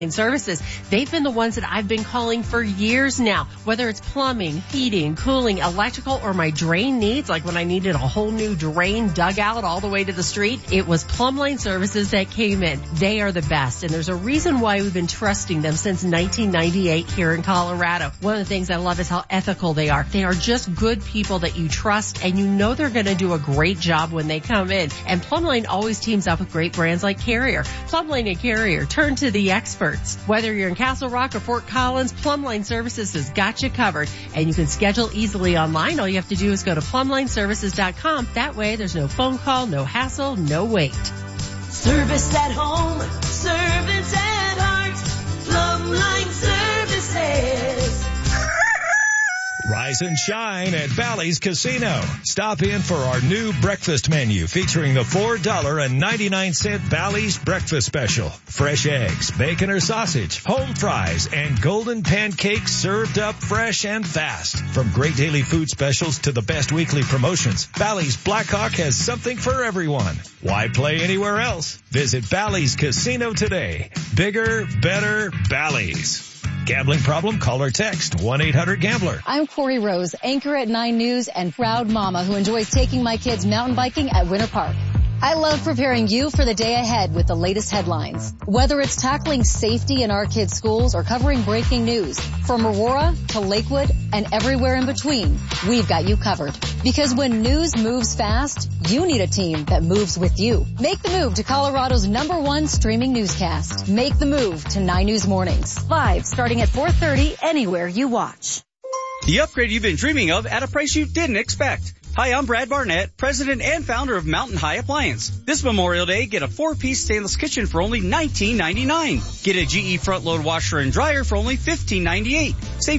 Services. They've been the ones that I've been calling for years now, whether it's plumbing, heating, cooling, electrical, or my drain needs, like when I needed a whole new drain dug out all the way to the street. It was Plumbline Services that came in. They are the best, and there's a reason why we've been trusting them since 1998 here in Colorado. One of the things I love is how ethical they are. They are just good people that you trust, and you know they're going to do a great job when they come in. And Plumbline always teams up with great brands like Carrier. Plumbline and Carrier, turn to the experts. Whether you're in Castle Rock or Fort Collins, Plumbline Services has got you covered. And you can schedule easily online. All you have to do is go to PlumblineServices.com. That way there's no phone call, no hassle, no wait. Service at home, service at heart, Plumbline Services. Rise and shine at Bally's Casino. Stop in for our new breakfast menu featuring the $4.99 Bally's Breakfast Special. Fresh eggs, bacon or sausage, home fries, and golden pancakes served up fresh and fast. From great daily food specials to the best weekly promotions, Bally's Blackhawk has something for everyone. Why play anywhere else? Visit Bally's Casino today. Bigger, better Bally's. Gambling problem? Call or text 1-800-GAMBLER. I'm Corey Rose, anchor at 9 News and proud mama who enjoys taking my kids mountain biking at Winter Park. I love preparing you for the day ahead with the latest headlines. Whether it's tackling safety in our kids' schools or covering breaking news, from Aurora to Lakewood and everywhere in between, we've got you covered. Because when news moves fast, you need a team that moves with you. Make the move to Colorado's #1 streaming newscast. Make the move to 9 News Mornings. Live starting at 4:30 anywhere you watch. The upgrade you've been dreaming of at a price you didn't expect. Hi, I'm Brad Barnett, president and founder of Mountain High Appliance. This Memorial Day, get a 4-piece stainless kitchen for only $19.99. Get a GE front-load washer and dryer for only $15.98. Save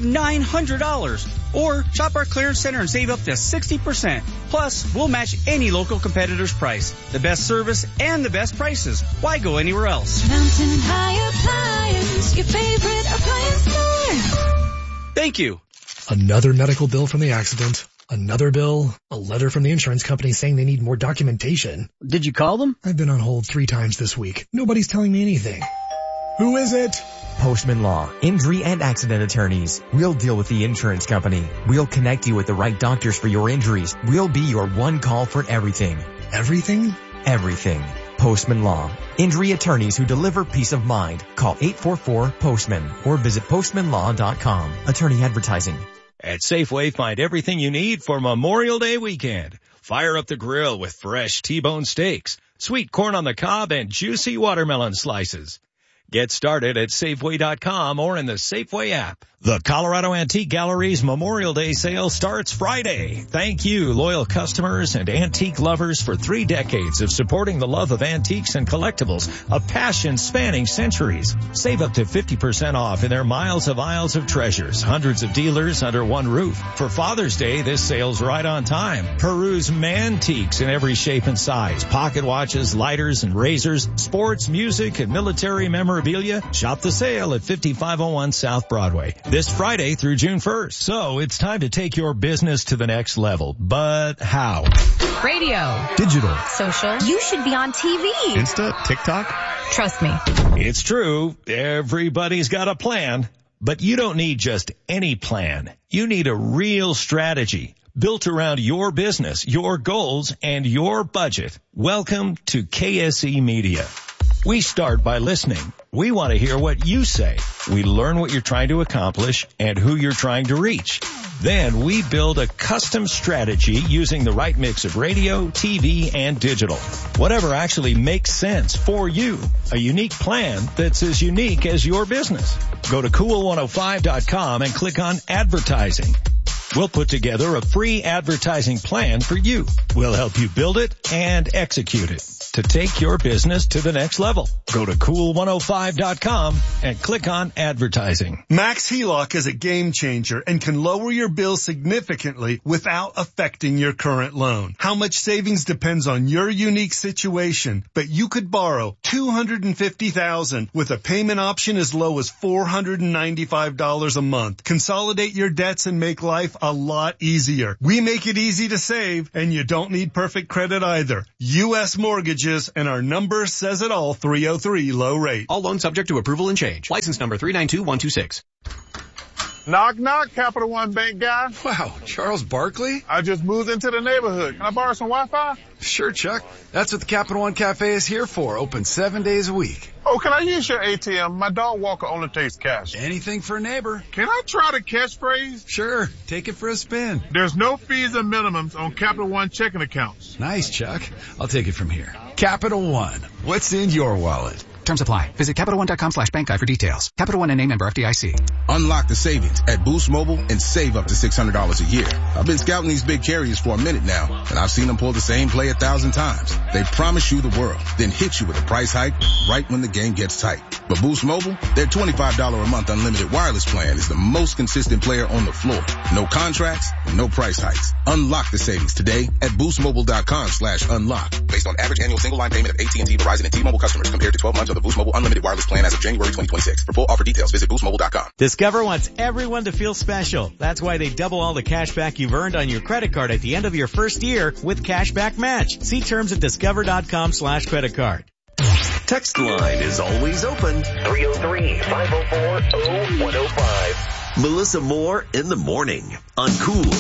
$900. Or shop our clearance center and save up to 60%. Plus, we'll match any local competitor's price. The best service and the best prices. Why go anywhere else? Mountain High Appliance, your favorite appliance store. Thank you. Another medical bill from the accident. Another bill, a letter from the insurance company saying they need more documentation. Did you call them? I've been on hold 3 times this week. Nobody's telling me anything. Who is it? Postman Law, injury and accident attorneys. We'll deal with the insurance company. We'll connect you with the right doctors for your injuries. We'll be your one call for everything. Everything? Everything. Postman Law. Injury attorneys who deliver peace of mind. Call 844-POSTMAN or visit postmanlaw.com. Attorney advertising. At Safeway, find everything you need for Memorial Day weekend. Fire up the grill with fresh T-bone steaks, sweet corn on the cob, and juicy watermelon slices. Get started at Safeway.com or in the Safeway app. The Colorado Antique Gallery's Memorial Day sale starts Friday. Thank you, loyal customers and antique lovers, for 3 decades of supporting the love of antiques and collectibles, a passion spanning centuries. Save up to 50% off in their miles of aisles of treasures, hundreds of dealers under one roof. For Father's Day, this sale's right on time. Peruse Mantiques in every shape and size, pocket watches, lighters and razors, sports, music, and military memorabilia. Shop the sale at 5501 South Broadway this Friday through June 1st. So it's time to take your business to the next level. But how? Radio. Digital. Social. You should be on TV. Insta, TikTok. Trust me. It's true. Everybody's got a plan. But you don't need just any plan. You need a real strategy built around your business, your goals, and your budget. Welcome to KSE Media. We start by listening. We want to hear what you say. We learn what you're trying to accomplish and who you're trying to reach. Then we build a custom strategy using the right mix of radio, TV, and digital. Whatever actually makes sense for you. A unique plan that's as unique as your business. Go to cool105.com and click on advertising. We'll put together a free advertising plan for you. We'll help you build it and execute it to take your business to the next level. Go to cool105.com and click on advertising. Max HELOC is a game changer and can lower your bill significantly without affecting your current loan. How much savings depends on your unique situation, but you could borrow $250,000 with a payment option as low as $495 a month. Consolidate your debts and make life a lot easier. We make it easy to save, and you don't need perfect credit either. U.S. Mortgage mortgages, and our number says it all, 303 low rate. All loans subject to approval and change. License number 392126. Knock, knock, Capital One Bank guy. Wow, Charles Barkley? I just moved into the neighborhood. Can I borrow some Wi-Fi? Sure, Chuck. That's what the Capital One Cafe is here for. Open 7 days a week. Oh, can I use your ATM? My dog walker only takes cash. Anything for a neighbor. Can I try the catchphrase? Sure. Take it for a spin. There's no fees and minimums on Capital One checking accounts. Nice, Chuck. I'll take it from here. Capital One. What's in your wallet? Terms apply. Visit CapitalOne.com/bank guide for details. Capital One and member FDIC. Unlock the savings at Boost Mobile and save up to $600 a year. I've been scouting these big carriers for a minute now, and I've seen them pull the same play 1,000 times. They promise you the world, then hit you with a price hike right when the game gets tight. But Boost Mobile, their $25 a month unlimited wireless plan is the most consistent player on the floor. No contracts, no price hikes. Unlock the savings today at boostmobile.com/unlock. Based on average annual single line payment of AT&T, Verizon, and T-Mobile customers compared to 12 months of the Boost Mobile unlimited wireless plan as of January 2026. For full offer details, visit boostmobile.com. Discover wants everyone to feel special. That's why they double all the cash back you've earned on your credit card at the end of your first year with Cashback Match. See terms at discover.com/creditcard. Text line is always open. 303-504-0105. Melissa Moore in the morning on Cool